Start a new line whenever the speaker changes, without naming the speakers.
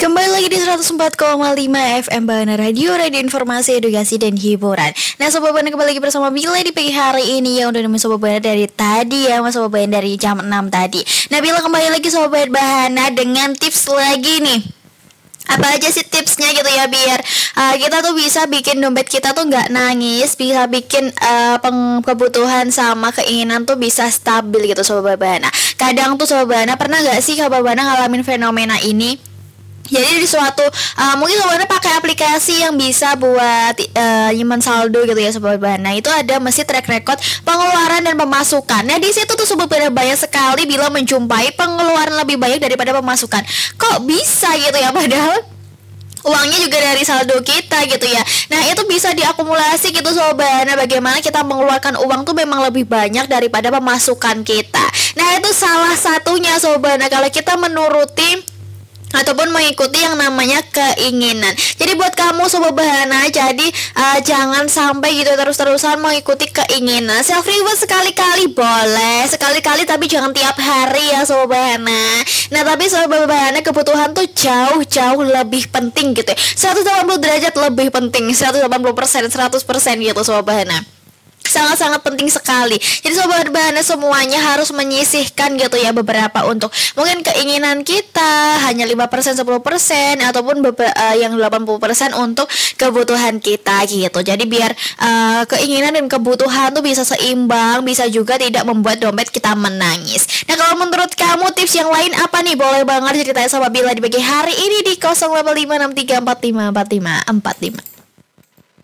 Kembali lagi di 104,5 FM Bahana Radio, radio informasi, edukasi, dan hiburan. Nah Sobat Bahana, kembali lagi bersama Bila di pagi hari ini. Yang udah nemenin Sobat Bahana dari tadi ya, Mas Sobat Bahana dari jam 6 tadi. Nah Bila kembali lagi Sobat Bahana dengan tips lagi nih. Apa aja sih tipsnya gitu ya, biar kita tuh bisa bikin dompet kita tuh nggak nangis, bisa bikin kebutuhan sama keinginan tuh bisa stabil gitu Sobat Bahana. Kadang tuh Sobat Bahana, pernah nggak sih Sobat Bahana ngalamin fenomena ini? Jadi di suatu mungkin Sobat pakai aplikasi yang bisa buat nyimpan saldo gitu ya Sobat Bahana. Itu ada mesti track record pengeluaran dan pemasukan. Nah di situ tuh Sobat Bahana banyak sekali bila menjumpai pengeluaran lebih banyak daripada pemasukan. Kok bisa gitu ya, padahal uangnya juga dari saldo kita gitu ya. Nah itu bisa diakumulasi gitu Sobat Bahana. Bagaimana kita mengeluarkan uang tuh memang lebih banyak daripada pemasukan kita. Nah itu salah satunya Sobat Bahana, kalau kita menuruti ataupun mengikuti yang namanya keinginan. Jadi buat kamu Sobat Bahana, jadi jangan sampai gitu terus-terusan mengikuti keinginan. Self reward sekali-kali boleh, sekali-kali, tapi jangan tiap hari ya Sobat Bahana. Nah tapi Sobat Bahana, kebutuhan tuh jauh-jauh lebih penting gitu ya. 180 derajat lebih penting, 180%, 100% gitu Sobat Bahana. Sangat-sangat penting sekali. Jadi Sobat Bahana semuanya harus menyisihkan gitu ya, beberapa untuk mungkin keinginan kita, hanya 5%, 10%, ataupun yang 80% untuk kebutuhan kita gitu. Jadi biar keinginan dan kebutuhan tuh bisa seimbang, bisa juga tidak membuat dompet kita menangis. Nah kalau menurut kamu tips yang lain apa nih? Boleh banget ceritain sama Bila di pagi hari ini di 0856345454.